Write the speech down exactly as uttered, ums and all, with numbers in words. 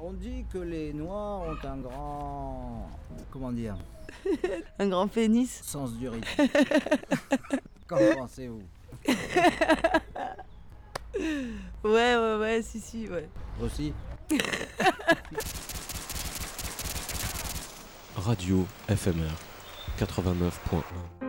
On dit que les Noirs ont un grand... Comment dire? Un grand pénis. Sens du rythme. Qu'en pensez-vous? Ouais, ouais, ouais, si, si, ouais. Aussi. Radio F M R quatre-vingt-neuf point un.